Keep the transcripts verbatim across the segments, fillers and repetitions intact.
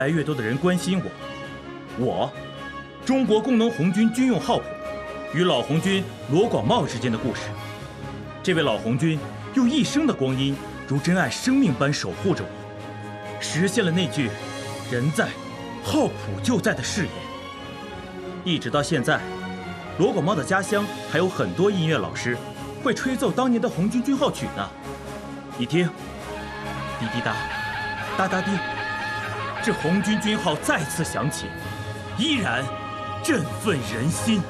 来越多的人关心我。我，中国工农红军军用号谱与老红军罗广茂之间的故事。这位老红军用一生的光阴，如珍爱生命般守护着我，实现了那句“人在，号谱就在”的誓言。一直到现在，罗广茂的家乡还有很多音乐老师会吹奏当年的红军军号曲呢。你听，滴滴答，哒哒滴，这红军军号再次响起，依然振奋人心。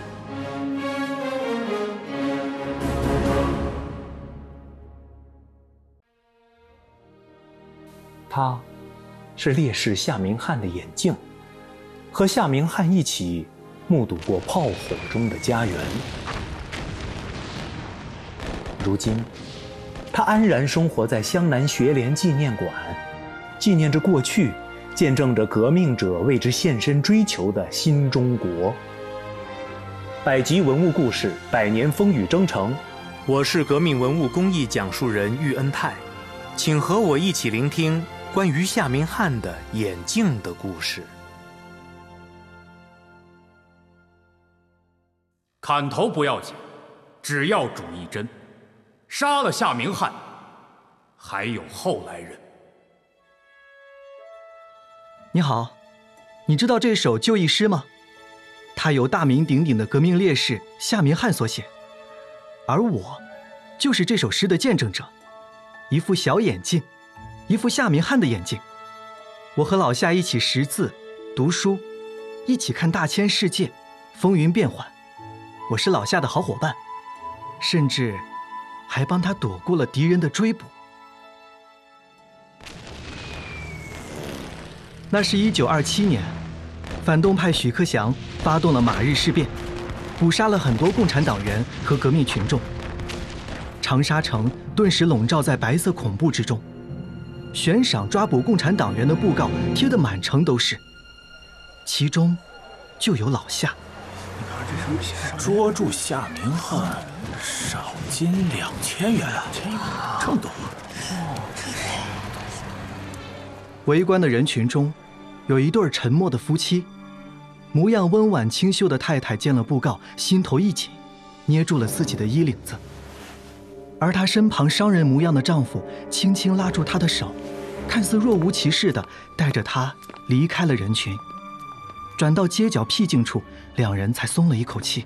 他，是烈士夏明翰的眼镜，和夏明翰一起目睹过炮火中的家园。如今，他安然生活在湘南学联纪念馆，纪念着过去，见证着革命者为之献身追求的新中国。百集文物故事，百年风雨征程。我是革命文物工艺讲述人喻恩泰，请和我一起聆听关于夏明翰的眼镜的故事。 砍头不要紧，只要主一针。杀了夏明翰，还有后来人。 你好，你知道这首就义诗吗？它由大名鼎鼎的革命烈士夏明翰所写，而我就是这首诗的见证者。一副小眼镜，一副夏明翰的眼镜。我和老夏一起识字、读书，一起看大千世界，风云变幻。我是老夏的好伙伴，甚至还帮他躲过了敌人的追捕。那是一九二七年，反动派许克祥发动了马日事变，捕杀了很多共产党员和革命群众。长沙城顿时笼罩在白色恐怖之中，悬赏抓捕共产党员的布告贴得满城都是，其中就有老夏。 捉住夏明翰，赏金两千元，这么多。 围观的人群中，有一对沉默的夫妻，模样温婉清秀的太太见了布告，心头一紧，捏住了自己的衣领子。而她身旁商人模样的丈夫轻轻拉住她的手，看似若无其事地带着她离开了人群。转到街角僻静处，两人才松了一口气。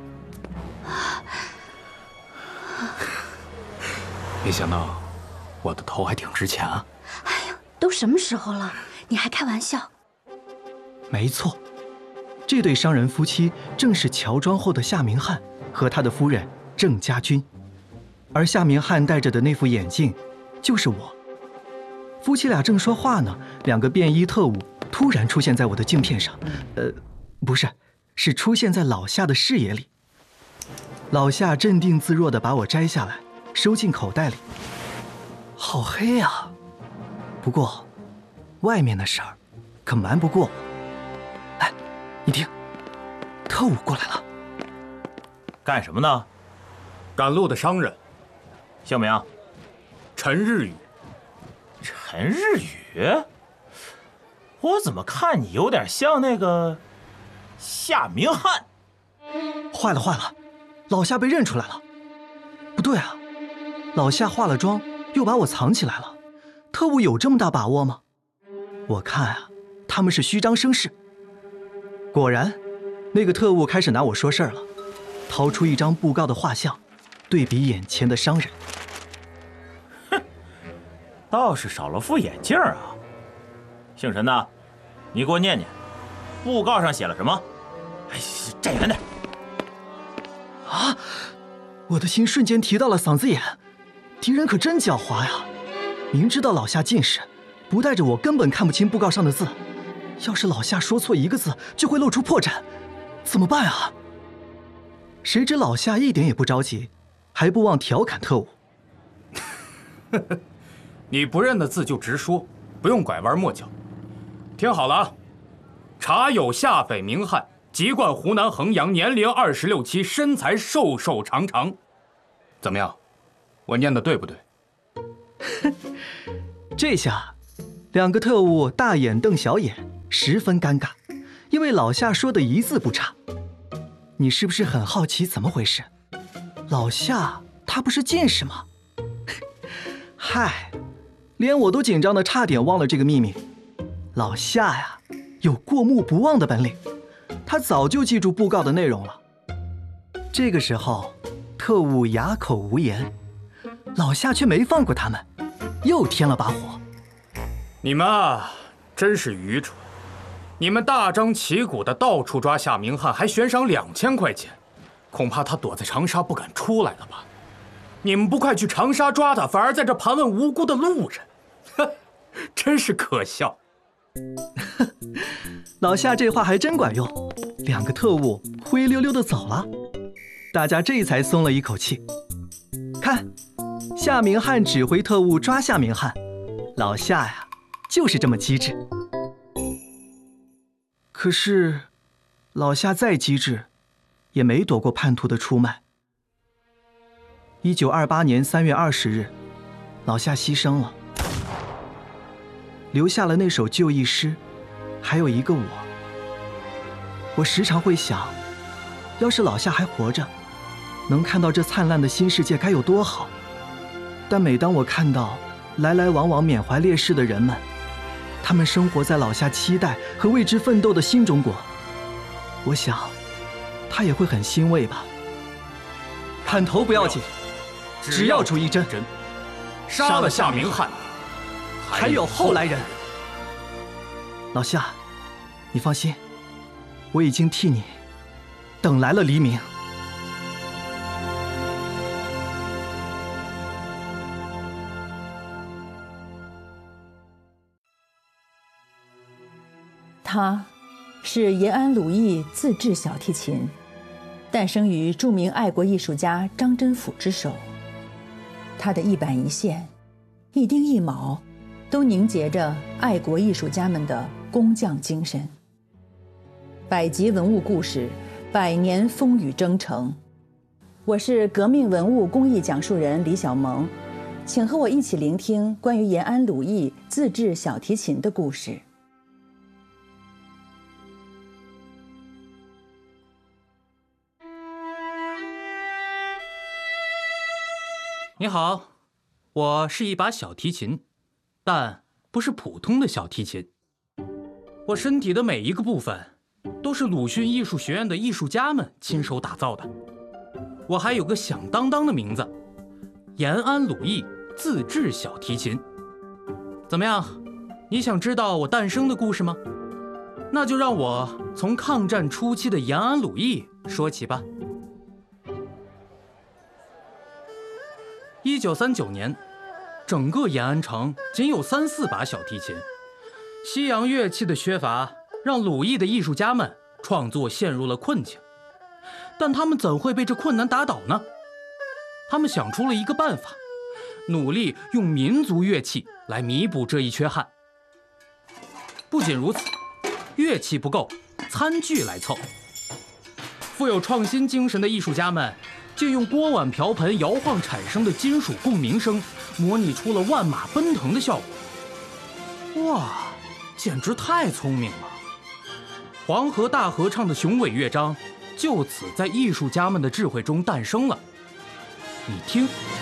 没想到我的头还挺值钱啊！ 哎呀，都什么时候了，你还开玩笑？ 没错，这对商人夫妻正是乔装后的夏明翰和他的夫人郑家军，而夏明翰戴着的那副眼镜就是我。夫妻俩正说话呢，两个便衣特务突然出现在我的镜片上，呃，不是，是出现在老夏的视野里。老夏镇定自若地把我摘下来，收进口袋里。好黑呀！不过，外面的事儿可瞒不过我。哎，你听，特务过来了。 干什么呢？ 赶路的商人。 姓名？ 陈日宇。 陈日宇？我怎么看你有点像那个夏明翰？ 坏了坏了，老夏被认出来了。不对啊，老夏化了妆，又把我藏起来了。特务有这么大把握吗？我看啊，他们是虚张声势。果然，那个特务开始拿我说事儿了，掏出一张布告的画像，对比眼前的商人。 哼，倒是少了副眼镜啊。姓陈的，你给我念念，布告上写了什么？哎，站远点。 啊！我的心瞬间提到了嗓子眼，敌人可真狡猾呀！明知道老夏近视，不带着我根本看不清布告上的字。要是老夏说错一个字，就会露出破绽，怎么办啊？谁知老夏一点也不着急，还不忘调侃特务：“ 你不认的字就直说，不用拐弯抹角。听好了啊，查有夏匪明翰。”籍贯湖南衡阳，年龄二十六七，身材瘦瘦长长，怎么样？我念的对不对？ 这下，两个特务大眼瞪小眼， 十分尴尬，因为老夏说的一字不差。你是不是很好奇怎么回事？老夏他不是近视吗？嗨，连我都紧张的差点忘了这个秘密。老夏呀，有过目不忘的本领，他早就记住布告的内容了。这个时候，特务哑口无言，老夏却没放过他们，又添了把火。 你们啊，真是愚蠢！你们大张旗鼓的到处抓夏明翰，还悬赏两千块钱，恐怕他躲在长沙不敢出来了吧？你们不快去长沙抓他，反而在这盘问无辜的路人，哼，真是可笑。 老夏这话还真管用，两个特务灰溜溜的走了，大家这才松了一口气。看，夏明翰指挥特务抓夏明翰，老夏呀，就是这么机智。可是，老夏再机智，也没躲过叛徒的出卖。一九二八年三月二十日，老夏牺牲了，留下了那首就义诗，还有一个我。我时常会想，要是老夏还活着，能看到这灿烂的新世界该有多好。但每当我看到来来往往缅怀烈士的人们，他们生活在老夏期待和为之奋斗的新中国，我想，他也会很欣慰吧。砍头不要紧，只要出一针， 杀了夏明翰， 还有后来人。老夏，你放心，我已经替你等来了黎明。 他是延安鲁艺自制小提琴，诞生于著名爱国艺术家张真甫之手。他的一板一线、一丁一卯，都凝结着爱国艺术家们的工匠精神。百集文物故事，百年风雨征程。我是革命文物工艺讲述人李小萌，请和我一起聆听关于延安鲁艺自制小提琴的故事。 你好，我是一把小提琴，但不是普通的小提琴。我身体的每一个部分都是鲁迅艺术学院的艺术家们亲手打造的。我还有个响当当的名字，延安鲁艺自制小提琴。怎么样，你想知道我诞生的故事吗？那就让我从抗战初期的延安鲁艺说起吧。一九三九年，整个延安城仅有三四把小提琴，西洋乐器的缺乏让鲁艺的艺术家们创作陷入了困境。但他们怎会被这困难打倒呢？他们想出了一个办法，努力用民族乐器来弥补这一缺憾。不仅如此，乐器不够，餐具来凑。富有创新精神的艺术家们就用锅碗瓢盆摇晃产生的金属共鸣声，模拟出了万马奔腾的效果。哇，简直太聪明了！黄河大合唱的雄伟乐章，就此在艺术家们的智慧中诞生了。你听。